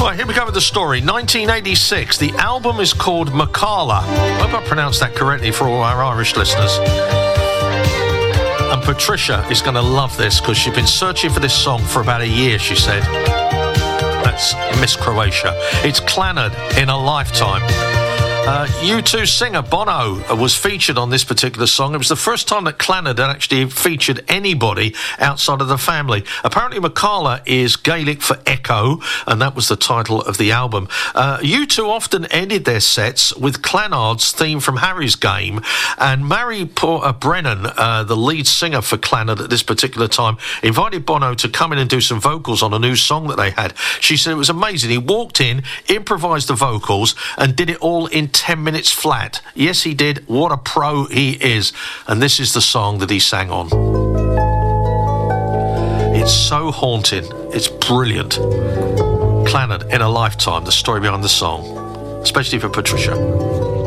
Right, here we go with the story. 1986. The album is called Makala. I hope I pronounced that correctly for all our Irish listeners. And Patricia is going to love this because she's been searching for this song for about a year, she said. That's Miss Croatia. It's Clannad in a Lifetime. U2 singer Bono was featured on this particular song. It was the first time that Clannad had actually featured anybody outside of the family. Apparently Makala is Gaelic for echo, and that was the title of the album. U2 often ended their sets with Clannad's theme from Harry's Game, and Mary Brennan, the lead singer for Clannad at this particular time, invited Bono to come in and do some vocals on a new song that they had. She said it was amazing. He walked in, improvised the vocals, and did it all in 10 minutes flat. Yes, he did. What a pro he is. And this is the song that he sang on. It's so haunting. It's brilliant. Clannad in a Lifetime, the story behind the song. Especially for Patricia.